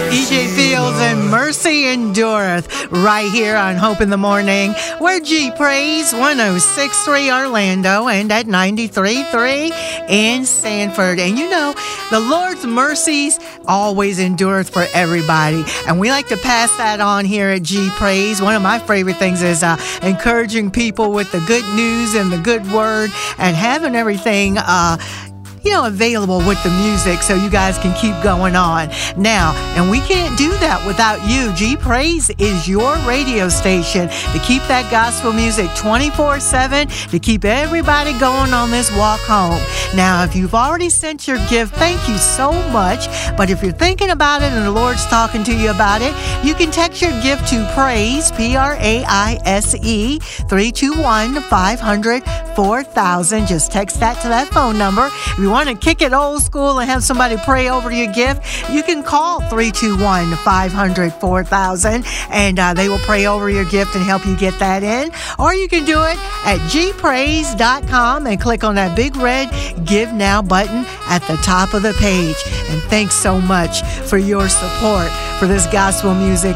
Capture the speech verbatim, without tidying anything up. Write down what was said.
E J Fields and Mercy Endureth right here on Hope in the Morning. We're G Praise one oh six point three Orlando and at ninety-three point three in Sanford. And you know, the Lord's mercies always endureth for everybody. And we like to pass that on here at G Praise. One of my favorite things is uh, encouraging people with the good news and the good word and having everything uh, you know, available with the music so you guys can keep going on. Now, and we can't do that without you. G Praise is your radio station to keep that gospel music twenty-four seven, to keep everybody going on this walk home. Now, if you've already sent your gift, thank you so much. But if you're thinking about it and the Lord's talking to you about it, you can text your gift to Praise, P R A I S E, three two one, five hundred, four thousand. Just text that to that phone number. If you want to kick it old school and have somebody pray over your gift, you can call three two one, five hundred, four thousand and uh, they will pray over your gift and help you get that in. Or you can do it at g praise dot com and click on that big red Give Now button at the top of the page. And thanks so much for your support for this gospel music